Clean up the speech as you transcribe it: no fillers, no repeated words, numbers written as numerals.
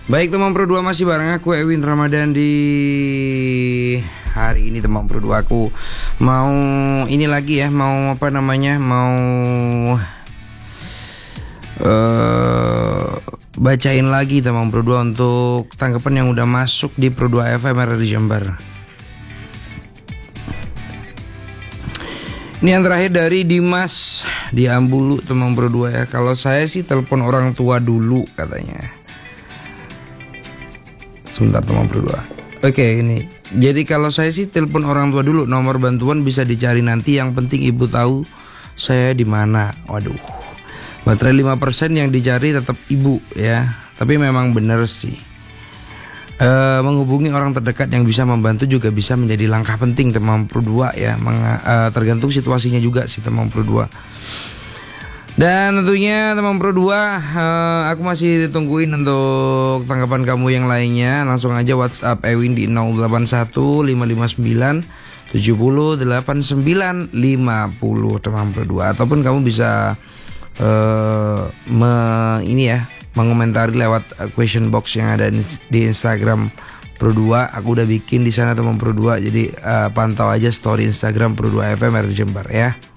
Baik teman Pro 2, masih bareng aku Ewin Ramadan di hari ini teman Pro 2. Aku mau ini lagi ya, mau apa namanya, mau bacain lagi teman Pro 2 untuk tanggapan yang udah masuk di Pro 2 FM RRI Jember. Ini yang terakhir dari Dimas di Ambulu teman Pro 2 ya. Kalau saya sih telepon orang tua dulu katanya. Sebentar teman Pro 2. Oke, ini. Jadi kalau saya sih telepon orang tua dulu. Nomor bantuan bisa dicari nanti. Yang penting ibu tahu saya di mana. Waduh. Baterai 5% yang dicari tetap ibu ya. Tapi memang benar sih. Menghubungi orang terdekat yang bisa membantu juga bisa menjadi langkah penting teman Pro 2 ya. Tergantung situasinya juga sih teman Pro 2. Dan tentunya teman Pro 2, aku masih ditungguin untuk tanggapan kamu yang lainnya. Langsung aja WhatsApp Ewin di 081 559 70 89 50 teman Pro 2. Ataupun kamu bisa mengomentari lewat question box yang ada di Instagram Pro 2. Aku udah bikin di sana teman Pro 2. Jadi pantau aja story Instagram Pro 2 FM RRI Jember ya.